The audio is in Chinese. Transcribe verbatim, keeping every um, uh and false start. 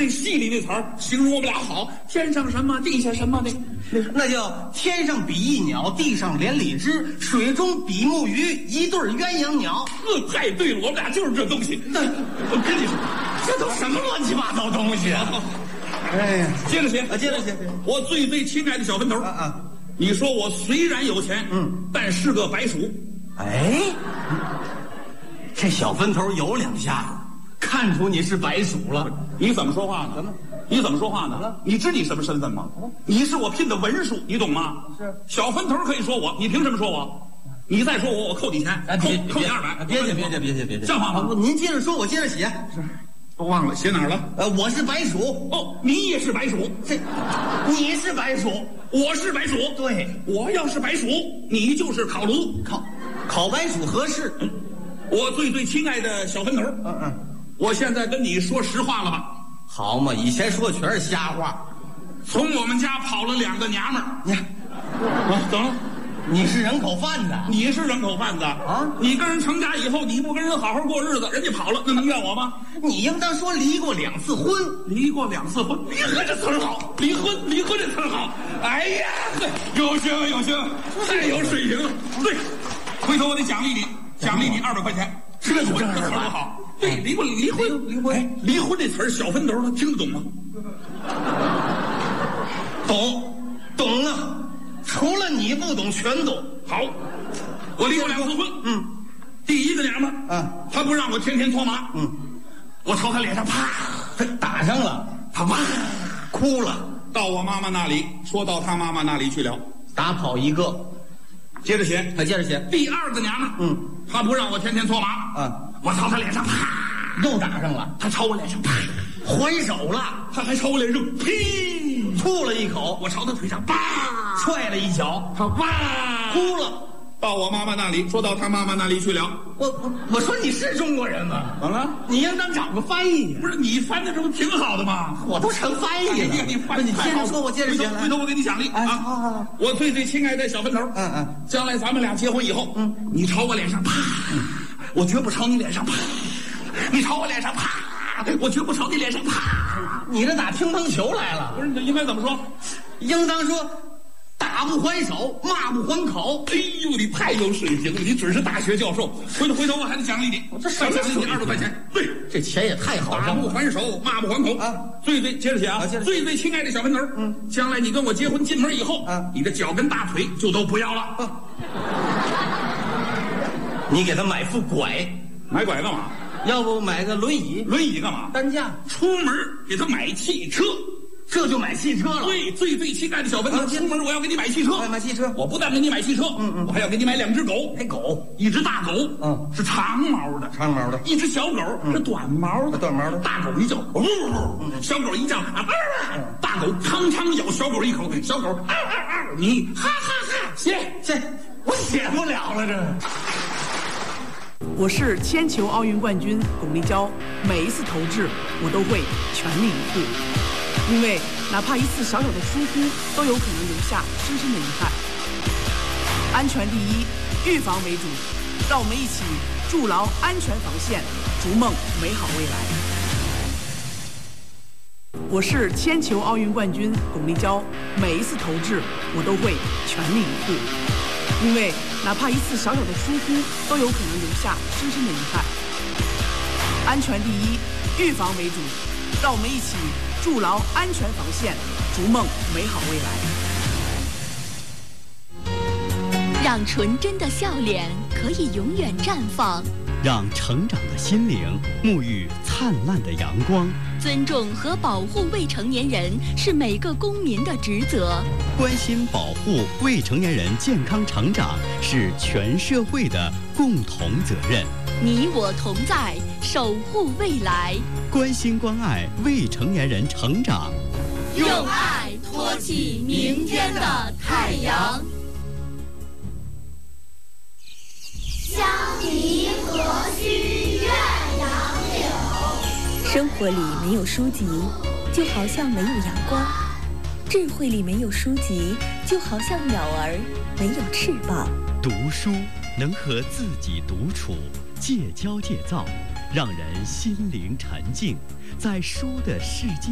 那戏里那词儿形容我们俩好，天上什么，地下什么的， 那叫天上比翼鸟，地上连理枝，水中比目鱼，一对鸳鸯鸟。 呵，太对了，我们俩就是这东西。那我跟你说， 这都什么乱七八糟东西啊！ 哎呀，接着写啊，接着写。 我最最亲爱的小分头啊啊！ 你说我虽然有钱，嗯，但是个白鼠。 哎，这小分头有两下子，看出你是白鼠了。 你怎么说话呢？怎么？你怎么说话呢？你知你什么身份吗？你是我聘的文书，你懂吗？ 是。 小分头可以说我，你凭什么说我？你再说我，我扣你钱， 哎， 扣别扣你二百。 别介，别介，别介，别介， 像话吗？ 您接着说，我接着写。 是。都忘了写哪儿了？ 呃，我是白鼠。 哦，你也是白鼠。 这，你是白鼠， 我是白鼠。 对， 我要是白鼠，你就是烤炉。 烤，烤白鼠合适。 嗯，我最最亲爱的小分头。 嗯嗯， 我现在跟你说实话了吧？ 好嘛，以前说的全是瞎话。 从我们家跑了两个娘们儿。 你看， 啊，怎么了？ 你是人口贩子？ 你是人口贩子啊！你跟人成家以后，你不跟人好好过日子，人家跑了，那能怨我吗？ 你应当说离过两次婚， 离过两次婚，离婚这词儿好，离婚离婚这词儿好。哎呀，有行有行，太有水平了。对，回头我得奖励你，奖励你二百块钱。这个词儿多好。对，离过离婚离婚哎，离婚这词儿小分头他听得懂吗？ 懂，懂啊。除了你不懂，全懂。 好，我离过两次婚。嗯，第一个娘们儿， 嗯， 她不让我天天脱马。 嗯， 我朝她脸上啪打上了， 她哇哭了， 到我妈妈那里，说到她妈妈那里去了， 打跑一个。 接着写， 还接着写。 第二个娘们儿，嗯，她不让我天天脱马。 嗯， 我朝她脸上啪又打上了， 她朝我脸上啪还手了， 她还朝我脸上呸吐了一口， 我朝她腿上啪踹了一脚， 她哇哭了， 到我妈妈那里，说到她妈妈那里去了。 我我我说你是中国人吗？ 怎么了？ 你应当找个翻译。 不是你翻的这不挺好的吗？ 我都成翻译了。 你你翻你接着说，我接着写。 回头我给你奖励啊！ 好好好， 我最最亲爱的小分头， 嗯嗯， 将来咱们俩结婚以后，嗯，你朝我脸上啪，我绝不朝你脸上啪；你朝我脸上啪，我绝不朝你脸上啪。 你这打乒乓球来了？ 不是，你应该怎么说？ 应当说。打不还手，骂不还口。 哎呦，你太有水平了！你只是大学教授。回头回头，我还得奖励你， 我这再奖励你二百块钱。对， 这钱也太好打挣了。 不还手，骂不还口啊！最最接着写啊！最最亲爱的小分头，嗯，将来你跟我结婚进门以后，啊，你的脚跟大腿就都不要了。啊， 你给他买副拐， 买拐干嘛？ 要不买个轮椅？ 轮椅干嘛？ 担架。 出门给他买汽车。 这就买汽车了。 对，最最亲爱的小分头，出门我要给你买汽车。 买汽车， 我不但给你买汽车，嗯嗯，我还要给你买两只狗。 还狗， 一只大狗， 嗯， 是长毛的， 长毛的； 一只小狗是短毛的， 短毛的。 大狗一叫，呜呜，小狗一叫，啊，大狗康康咬小狗一口，小狗啊啊啊，你哈哈哈，写写，我写不了了这。 我是铅球奥运冠军巩立姣，每一次投掷我都会全力以赴。因为哪怕一次小小的疏忽，都有可能留下深深的遗憾。安全第一，预防为主，让我们一起筑牢安全防线，逐梦美好未来。我是铅球奥运冠军巩立姣，每一次投掷我都会全力以赴。因为哪怕一次小小的疏忽，都有可能留下深深的遗憾。安全第一，预防为主，让我们一起筑牢安全防线，逐梦美好未来。让纯真的笑脸可以永远绽放， 让成长的心灵沐浴灿烂的阳光。 尊重和保护未成年人是每个公民的职责， 关心保护未成年人健康成长是全社会的共同责任。 你我同在，守护未来， 关心关爱未成年人成长， 用爱托起明天的太阳。 香梨何须怨杨柳。 生活里没有书籍，就好像没有阳光；智慧里没有书籍，就好像鸟儿没有翅膀。 读书能和自己独处，戒骄戒躁，让人心灵沉静，在书的世界